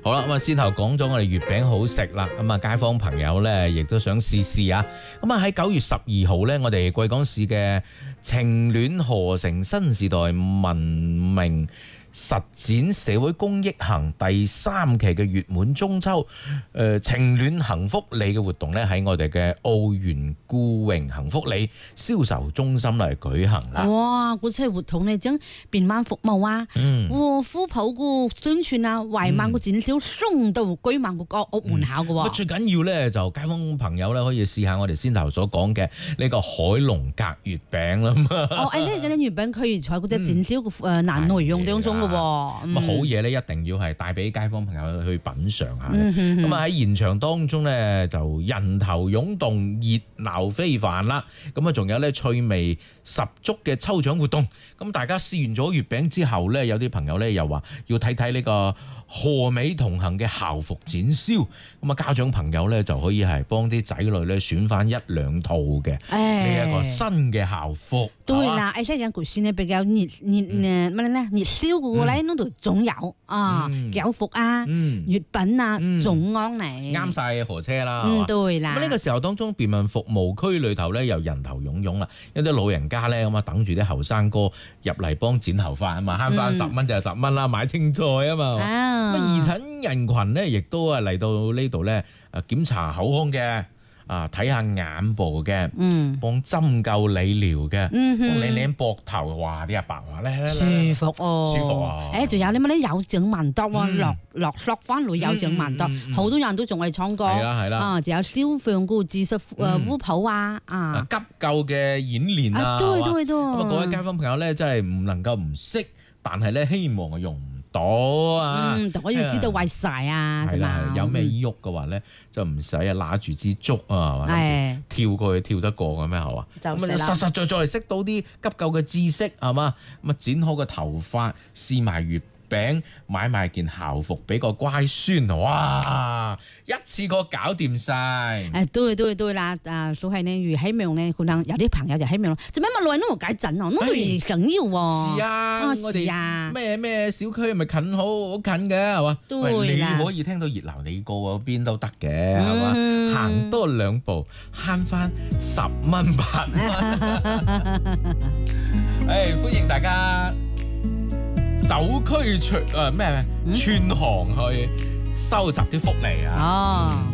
好啦，咁啊先頭講咗我哋月餅好食啦，咁啊街坊朋友咧亦都想試試啊。咁啊喺9月12號咧，我哋貴港市嘅情戀河城新時代文明實踐社會公益行第3期嘅月滿中秋情戀幸福里嘅活動咧，喺我哋嘅澳園固榮幸福里銷售中心嚟舉行啦。 哇！嗰次活動咧將變賣服務啊，護膚鋪個宣傳啊，圍萬個展銷送到居民個屋門口嘅喎。 最緊要咧就街坊朋友咧可以試下我哋先頭所講嘅呢個海龍格月餅啦。 哦，呢個月餅佢而採嗰隻展銷嘅內容當中嘅喎。 咁好嘢咧，一定要係帶俾街坊朋友去品嚐下。咁啊喺現場當中咧就人頭湧動、熱鬧非凡啦。咁啊仲有咧趣味十足嘅抽獎活動。咁大家試完咗月餅之後咧，有啲朋友咧又話要睇睇呢個和美同行嘅校服展銷。咁啊家長朋友咧就可以係幫啲仔女咧選翻1、2套嘅呢一個新嘅校服。 對啦，呢間股市呢比較熱銷嘅喎咧，呢度總有啊校服啊、月餅啊總安嚟， 啱晒火車啦。 對啦。 咁呢個時候當中，便民服務區裏頭咧又人頭湧湧啦，有啲老人家咧咁啊等住啲後生哥入嚟幫剪頭髮啊嘛，慳翻10蚊就係10蚊啦，買青菜啊嘛。咁義診人群咧亦都係嚟到呢度咧檢查口腔嘅。睇下眼部嘅，幫針灸理療嘅，幫你擰膊頭，哇！啲阿伯話咧舒服哦， 舒服啊！ 仲有你乜啲有獎萬多喎，落翻嚟有獎萬多，好多人都仲係唱歌， 係啦， 仲有消防個自術護譜啊， 急救嘅演練啊， 對。 咁啊，各位街坊朋友咧，真係唔能夠唔識，但係咧希望用到啊！ 我要知道為晒啊， 係啦，有咩喐嘅話咧，就唔使揦住支竹啊，跳過去跳得過嘅咩係嘛？咁你實實在在識到啲急救嘅知識係嘛？咁啊剪好個頭髮，試埋月餅，買埋件校服俾個乖孫，哇！一次過搞掂晒。 對啦，所以呢，如希望呢，可能有啲朋友就希望，做咩咁耐都冇解陣啊？我哋想要喎。 是啊，我哋咩小區咪近好近嘅係嘛？ 對啦， 你可以聽到熱鬧，你過嗰邊都得嘅係嘛？行多2步，慳翻10蚊8蚊。歡迎大家走區串行去收集啲福利啊！